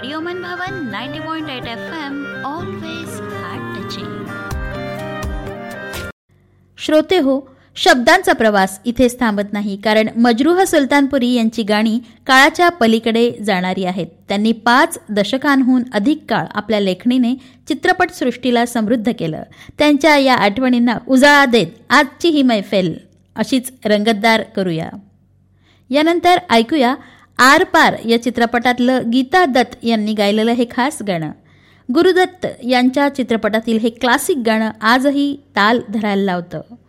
Radio मन भवन 90.8 FM always heart touching. श्रोते हो, शब्दांचा प्रवास इथेच थांबत नाही, कारण मजरूह सुलतानपुरी यांची गाणी काळाच्या पलीकडे जाणारी आहेत. त्यांनी 5 दशकांहून अधिक काळ आपल्या लेखणीने चित्रपटसृष्टीला समृद्ध केलं. त्यांच्या या आठवणींना उजाळा देत आजची ही मैफिल अशीच रंगतदार करूया. यानंतर ऐकूया आर पार या चित्रपटातलं गीता दत्त यांनी गायलेलं हे खास गाणं. गुरुदत्त यांच्या चित्रपटातील हे क्लासिक गाणं आजही ताल धरायला लावतं.